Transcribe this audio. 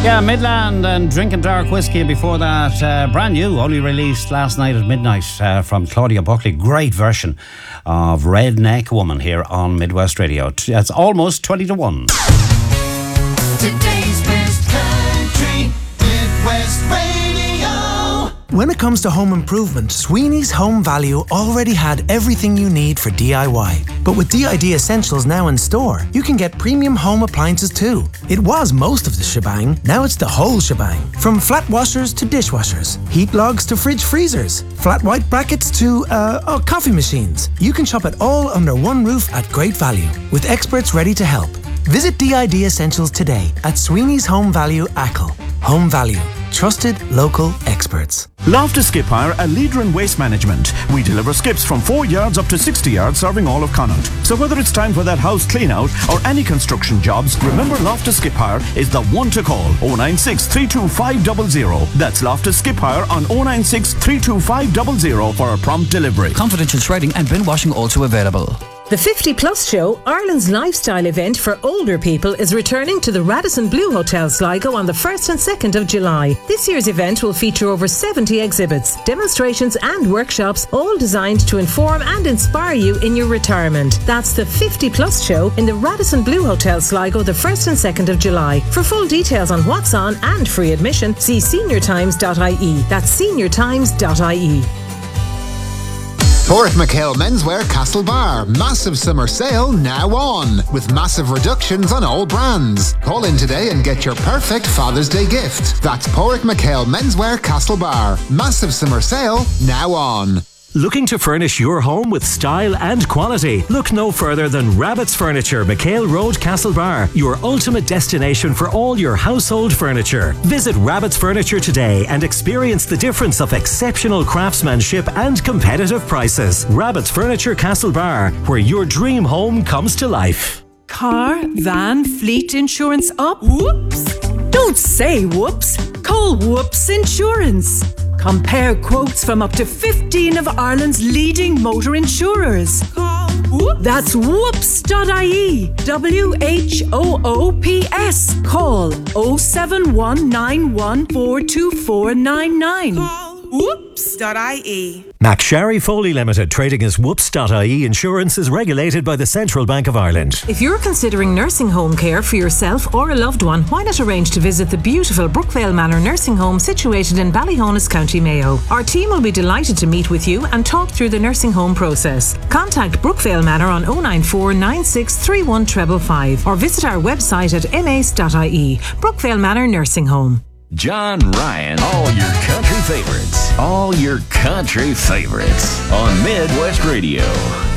Yeah, Midland and Drinking Dark Whiskey. Before that, brand new, only released last night at midnight from Claudia Buckley. Great version of Redneck Woman here on Midwest Radio. It's almost 20 to 1. Today's best country, Midwest Radio. When it comes to home improvement, Sweeney's Home Value already had everything you need for DIY. But with DID Essentials now in store, you can get premium home appliances too. It was most of the shebang, now it's the whole shebang. From flat washers to dishwashers, heat logs to fridge freezers, flat white brackets to, coffee machines. You can shop it all under one roof at great value, with experts ready to help. Visit DID Essentials today at Sweeney's Home Value Achill. Home Value. Trusted local experts. Loftus Skip Hire, a leader in waste management. We deliver skips from 4 yards up to 60 yards, serving all of Connaught. So whether it's time for that house clean out or any construction jobs, remember Loftus Skip Hire is the one to call. 096 325 00. That's Loftus Skip Hire on 096 325 00 for a prompt delivery. Confidential shredding and bin washing also available. The 50 Plus Show, Ireland's lifestyle event for older people, is returning to the Radisson Blu Hotel Sligo on the 1st and 2nd of July. This year's event will feature over 70 exhibits, demonstrations and workshops, all designed to inform and inspire you in your retirement. That's the 50 Plus Show in the Radisson Blu Hotel Sligo the 1st and 2nd of July. For full details on what's on and free admission, see seniortimes.ie. That's seniortimes.ie. Porrick McHale Menswear Castlebar. Massive summer sale now on, with massive reductions on all brands. Call in today and get your perfect Father's Day gift. That's Porrick McHale Menswear Castlebar. Massive summer sale now on. Looking to furnish your home with style and quality? Look no further than Rabbit's Furniture, McHale Road, Castlebar, your ultimate destination for all your household furniture. Visit Rabbit's Furniture today and experience the difference of exceptional craftsmanship and competitive prices. Rabbit's Furniture, Castlebar, where your dream home comes to life. Car, van, fleet insurance up? Whoops! Don't say whoops. Call Whoops Insurance. Compare quotes from up to 15 of Ireland's leading motor insurers. Call Whoops. That's whoops.ie. WHOOPS. Call 07191424499. Call whoops.ie. McSharry Foley Limited, trading as Whoops.ie Insurance, is regulated by the Central Bank of Ireland. If you're considering nursing home care for yourself or a loved one, why not arrange to visit the beautiful Brookvale Manor Nursing Home situated in Ballyhonus, County Mayo. Our team will be delighted to meet with you and talk through the nursing home process. Contact Brookvale Manor on 094 9631 555 or visit our website at mace.ie. Brookvale Manor Nursing Home. John Ryan, all your country favorites on Midwest Radio.